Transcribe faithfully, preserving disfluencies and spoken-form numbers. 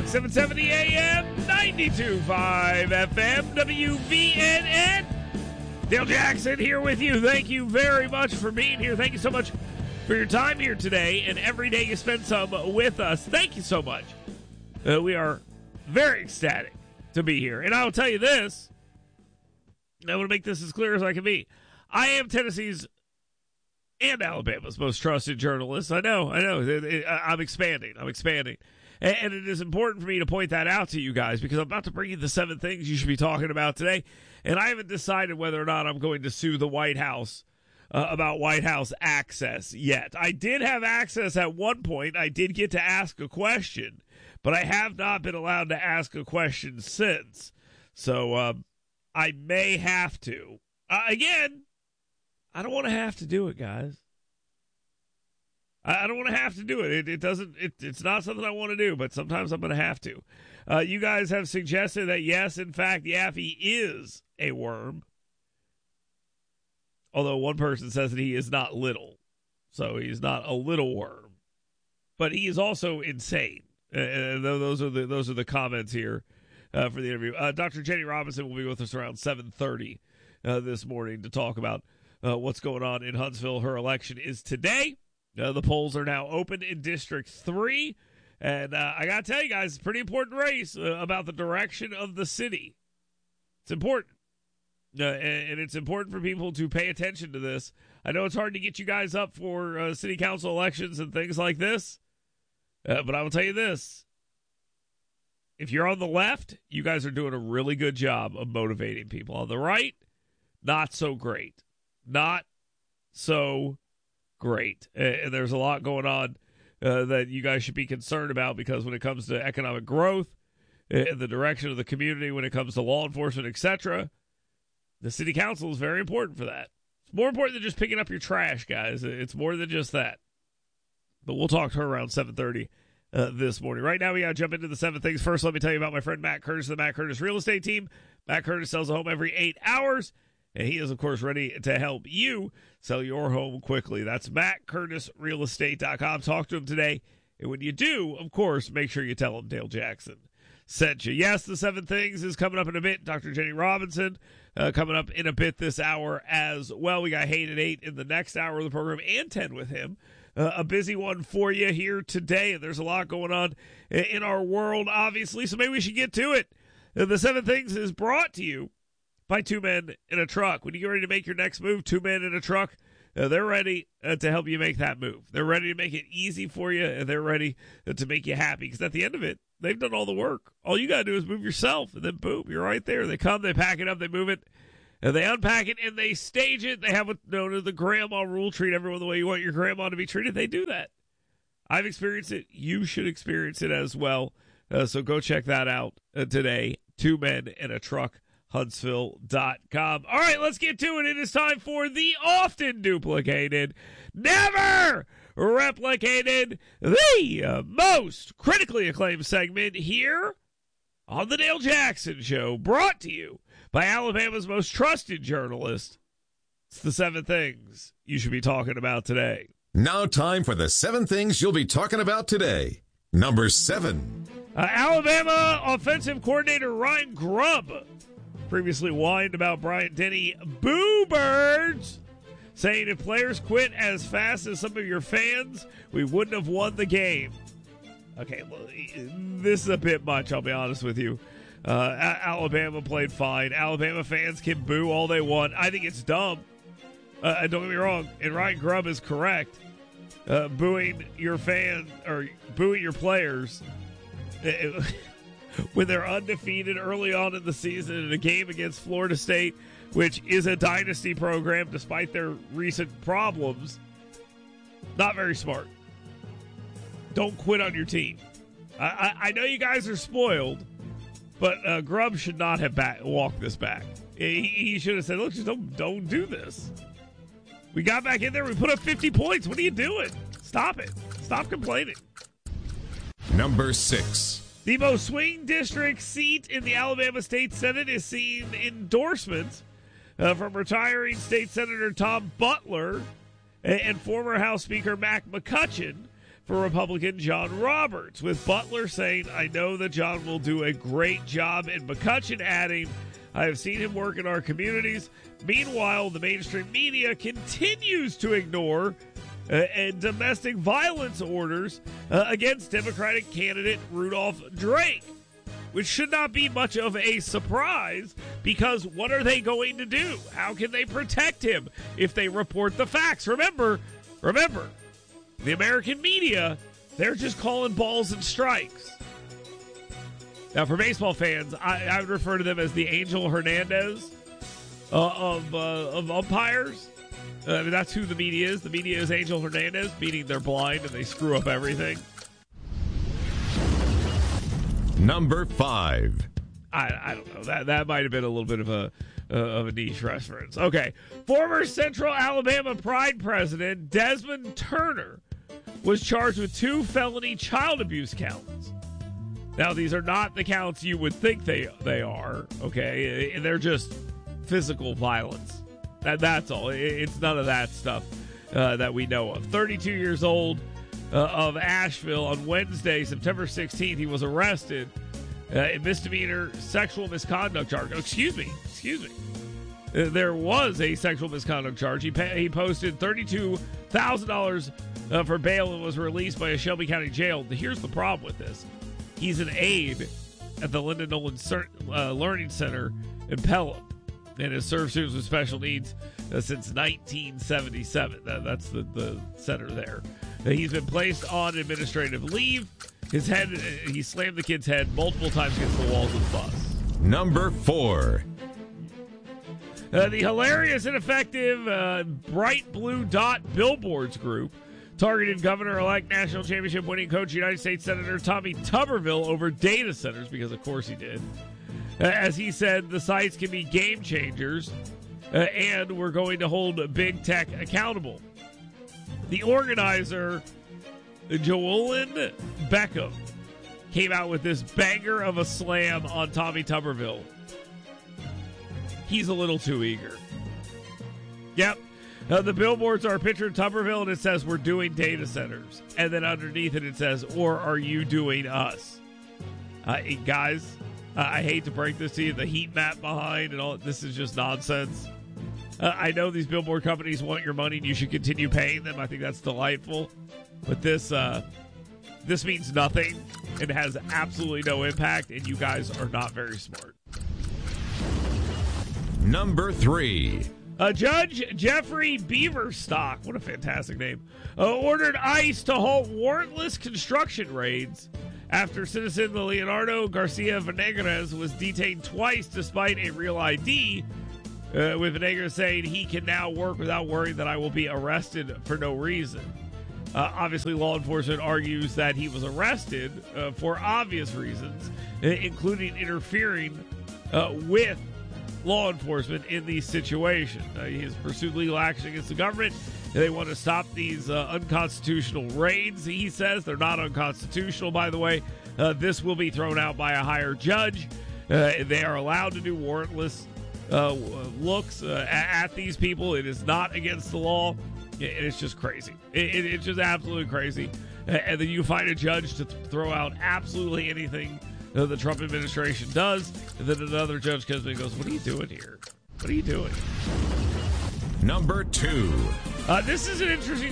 seven seventy A M, ninety-two point five F M, W V N N. Dale Jackson here with you. Thank you very much for being here. Thank you so much for your time here today and every day you spend some with us. Thank you so much. Uh, we are very ecstatic to be here. And I will tell you this. I want to make this as clear as I can be. I am Tennessee's and Alabama's most trusted journalist. I know, I know. It, it, I'm expanding. I'm expanding. And, and it is important for me to point that out to you guys because I'm about to bring you the seven things you should be talking about today. And I haven't decided whether or not I'm going to sue the White House uh, about White House access yet. I did have access at one point. I did get to ask a question, but I have not been allowed to ask a question since. So um, I may have to. Uh, again, I don't want to have to do it, guys. I don't want to have to do it. It, it doesn't. It, it's not something I want to do, but sometimes I'm going to have to. Uh, you guys have suggested that yes, in fact, Yaffe is a worm. Although one person says that he is not little, so he's not a little worm, but he is also insane. Uh, those are the those are the comments here uh, for the interview. Uh, Doctor Jenny Robinson will be with us around seven thirty uh, this morning to talk about uh, what's going on in Huntsville. Her election is today. Uh, the polls are now open in District three. And uh, I got to tell you guys, it's a pretty important race uh, about the direction of the city. It's important. Uh, and, and it's important for people to pay attention to this. I know it's hard to get you guys up for uh, city council elections and things like this. Uh, but I will tell you this. If you're on the left, you guys are doing a really good job of motivating people. On the right, not so great. Not so great. And there's a lot going on uh, that you guys should be concerned about because when it comes to economic growth and the direction of the community, when it comes to law enforcement, et cetera, the city council is very important for that. It's more important than just picking up your trash, guys. It's more than just that. But we'll talk to her around seven thirty uh, this morning. Right now, we got to jump into the seven things. First, let me tell you about my friend Matt Curtis, the Matt Curtis Real Estate Team. Matt Curtis sells a home every eight hours. And he is, of course, ready to help you sell your home quickly. That's Matt Curtis Real Estate dot com. Talk to him today. And when you do, of course, make sure you tell him Dale Jackson sent you. Yes, the seven things is coming up in a bit. Doctor Jenny Robinson uh, coming up in a bit this hour as well. We got Hayden at eight in the next hour of the program and ten with him. Uh, a busy one for you here today. And there's a lot going on in our world, obviously. So maybe we should get to it. Uh, the seven things is brought to you by Two Men in a Truck. When you get ready to make your next move, Two Men in a Truck, uh, they're ready uh, to help you make that move. They're ready to make it easy for you, and they're ready uh, to make you happy. Because at the end of it, they've done all the work. All you got to do is move yourself, and then boom, you're right there. They come, they pack it up, they move it, and they unpack it, and they stage it. They have what's known as the grandma rule: treat everyone the way you want your grandma to be treated. They do that. I've experienced it. You should experience it as well. Uh, so go check that out uh, today. Two Men in a Truck. Huntsville dot com. All right, let's get to it. It is time for the often duplicated, never replicated, the uh, most critically acclaimed segment here on the Dale Jackson Show, brought to you by Alabama's most trusted journalist. It's the seven things you should be talking about today. Now time for the seven things you'll be talking about today. Number seven. Uh, Alabama offensive coordinator Ryan Grubb previously whined about Bryant Denny boo birds, saying if players quit as fast as some of your fans, we wouldn't have won the game. Okay, well, this is a bit much, I'll be honest with you. Uh, Alabama played fine. Alabama fans can boo all they want. I think it's dumb. Uh, don't get me wrong, and Ryan Grubb is correct. Uh, booing your fans or booing your players it, when they're undefeated early on in the season in a game against Florida State, which is a dynasty program despite their recent problems, not very smart. Don't quit on your team. I, I, I know you guys are spoiled, but uh, Grubb should not have back, walked this back. He, he should have said, look, just don't, don't do this. We got back in there. We put up fifty points. What are you doing? Stop it. Stop complaining. Number six. The most swing district seat in the Alabama State Senate is seeing endorsements uh, from retiring State Senator Tom Butler and, and former House Speaker Mac McCutcheon for Republican John Roberts, with Butler saying, I know that John will do a great job, and McCutcheon adding, I have seen him work in our communities. Meanwhile, the mainstream media continues to ignore uh, and domestic violence orders uh, against Democratic candidate Rudolph Drake, which should not be much of a surprise, because what are they going to do? How can they protect him if they report the facts? Remember, remember, the American media, they're just calling balls and strikes. Now, for baseball fans, I, I would refer to them as the Angel Hernandez uh, of, uh, of umpires. Uh, I mean, that's who the media is. The media is Angel Hernandez, meaning they're blind and they screw up everything. Number five. I, I don't know. That that might have been a little bit of a uh, of a niche reference. Okay. Former Central Alabama Pride president Desmond Turner was charged with two felony child abuse counts. Now, these are not the counts you would think they they are, okay? They're just physical violence. That, that's all. It's none of that stuff uh, that we know of. thirty-two years old uh, of Asheville, on Wednesday, September sixteenth, he was arrested uh, in misdemeanor sexual misconduct charge. Oh, excuse me. Excuse me. Uh, there was a sexual misconduct charge. He, pay, he posted thirty-two thousand dollars uh, for bail and was released by a Shelby County jail. Here's the problem with this. He's an aide at the Lyndon Nolan uh, Learning Center in Pelham, and has served students with special needs uh, since nineteen seventy-seven. That, that's the, the center there. Uh, he's been placed on administrative leave. His head, uh, he slammed the kid's head multiple times against the walls of the bus. Number four. Uh, the hilarious and effective uh, Bright Blue Dot Billboards group targeted Governor-elect national championship winning coach United States Senator Tommy Tuberville over data centers, because of course he did. Uh, as he said, the sites can be game changers, uh, and we're going to hold big tech accountable. The organizer, Joellen Beckham, came out with this banger of a slam on Tommy Tuberville. He's a little too eager. Yep. Uh, the billboards are a picture of Tuberville, and it says, we're doing data centers. And then underneath it, it says, or are you doing us? Uh, guys, uh, I hate to break this to you. The heat map behind and all, this is just nonsense. Uh, I know these billboard companies want your money, and you should continue paying them. I think that's delightful. But this, uh, this means nothing. It has absolutely no impact, and you guys are not very smart. Number three. Uh, Judge Jeffrey Beaverstock, what a fantastic name, uh, ordered ICE to halt warrantless construction raids after citizen Leonardo Garcia Venegas was detained twice despite a real I D, uh, with Venegas saying he can now work without worrying that I will be arrested for no reason. Uh, obviously, law enforcement argues that he was arrested uh, for obvious reasons, including interfering uh, with law enforcement in these situations. Uh, he has pursued legal action against the government. They want to stop these uh, unconstitutional raids, he says. They're not unconstitutional, by the way. Uh, this will be thrown out by a higher judge. Uh, they are allowed to do warrantless uh, looks uh, at these people. It is not against the law. It, it's just crazy. It, it, it's just absolutely crazy. Uh, and then you find a judge to th- throw out absolutely anything Uh, the Trump administration does, and then another judge comes in and goes, what are you doing here? What are you doing? Number two. Uh, this is an interesting